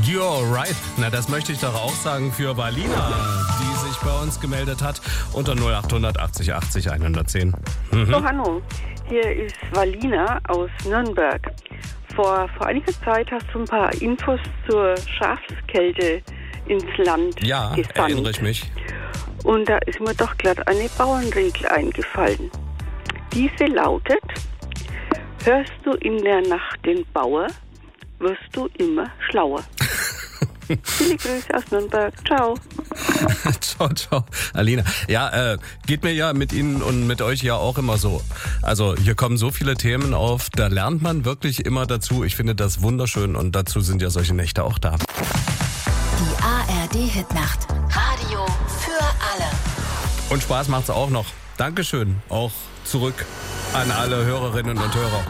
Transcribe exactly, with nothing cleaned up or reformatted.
You're alright. Na, das möchte ich doch auch sagen für Valina, die sich bei uns gemeldet hat unter null acht hundert achtzig achtzig hundertzehn. Mhm. So, hallo. Hier ist Valina aus Nürnberg. Vor, vor einiger Zeit hast du ein paar Infos zur Schafskälte ins Land ja, gesandt. Ja, erinnere ich mich. Und da ist mir doch glatt eine Bauernregel eingefallen. Diese lautet: Hörst du in der Nacht den Bauer, wirst du immer schlauer. Viele Grüße aus Nürnberg. Ciao. Ciao, ciao. Alina. Ja, äh, geht mir ja mit Ihnen und mit euch ja auch immer so. Also hier kommen so viele Themen auf, da lernt man wirklich immer dazu. Ich finde das wunderschön und dazu sind ja solche Nächte auch da. Die A R D-Hitnacht. Radio für alle. Und Spaß macht's auch noch. Dankeschön. Auch zurück an alle Hörerinnen und Hörer.